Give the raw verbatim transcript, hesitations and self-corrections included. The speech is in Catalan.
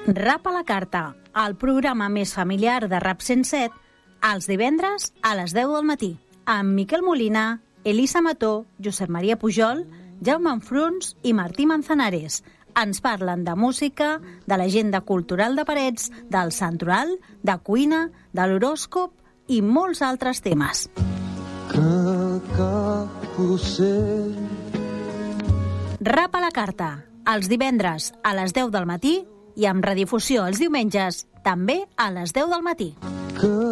Rap a la carta, el programa més familiar de Rap cent set, els divendres a les deu del matí, amb Miquel Molina, Elisa Mató, Josep Maria Pujol, Jaume Enfruns i Martí Manzanares. Ens parlen de música, de l'agenda cultural de Parets, del santoral, de cuina, de l'horòscop i molts altres temes. Rap a la carta, els divendres a les deu del matí i amb redifusió els diumenges, també a les deu del matí.